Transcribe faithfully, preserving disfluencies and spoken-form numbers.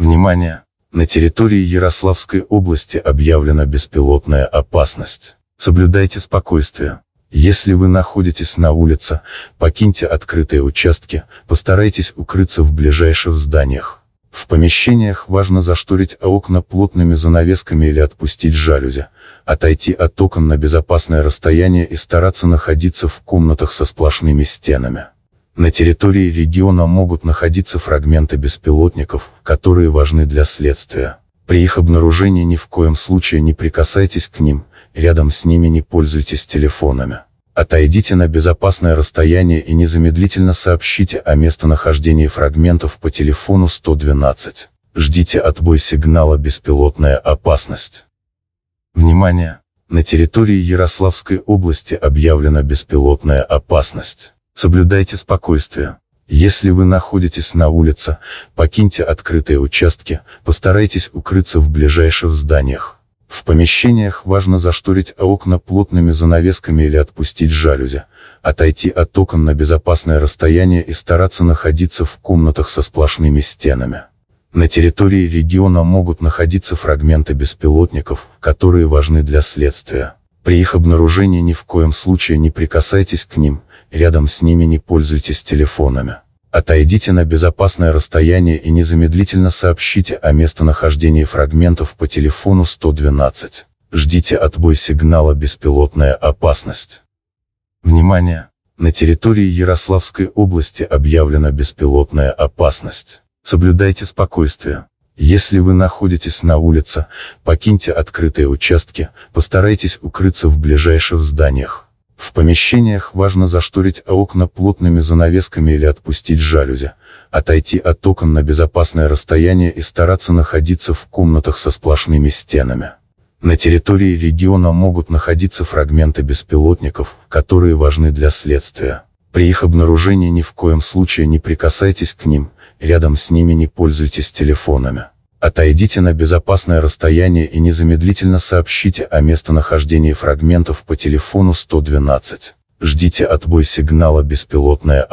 Внимание! На территории Ярославской области объявлена беспилотная опасность. Соблюдайте спокойствие. Если вы находитесь на улице, покиньте открытые участки, постарайтесь укрыться в ближайших зданиях. В помещениях важно зашторить окна плотными занавесками или отпустить жалюзи, отойти от окон на безопасное расстояние и стараться находиться в комнатах со сплошными стенами. На территории региона могут находиться фрагменты беспилотников, которые важны для следствия. При их обнаружении ни в коем случае не прикасайтесь к ним, рядом с ними не пользуйтесь телефонами. Отойдите на безопасное расстояние и незамедлительно сообщите о местонахождении фрагментов по телефону сто двенадцать. Ждите отбой сигнала «Беспилотная опасность». Внимание! На территории Ярославской области объявлена беспилотная опасность. Соблюдайте спокойствие. Если вы находитесь на улице, покиньте открытые участки, постарайтесь укрыться в ближайших зданиях. В помещениях важно зашторить окна плотными занавесками или отпустить жалюзи, отойти от окон на безопасное расстояние и стараться находиться в комнатах со сплошными стенами. На территории региона могут находиться фрагменты беспилотников, которые важны для следствия. При их обнаружении ни в коем случае не прикасайтесь к ним, рядом с ними не пользуйтесь телефонами. Отойдите на безопасное расстояние и незамедлительно сообщите о местонахождении фрагментов по телефону сто двенадцать. Ждите отбой сигнала «Беспилотная опасность». Внимание! На территории Ярославской области объявлена беспилотная опасность. Соблюдайте спокойствие. Если вы находитесь на улице, покиньте открытые участки, постарайтесь укрыться в ближайших зданиях. В помещениях важно зашторить окна плотными занавесками или отпустить жалюзи, отойти от окон на безопасное расстояние и стараться находиться в комнатах со сплошными стенами. На территории региона могут находиться фрагменты беспилотников, которые важны для следствия. При их обнаружении ни в коем случае не прикасайтесь к ним, рядом с ними не пользуйтесь телефонами. Отойдите на безопасное расстояние и незамедлительно сообщите о местонахождении фрагментов по телефону сто двенадцать. Ждите отбой сигнала «Беспилотная опасность».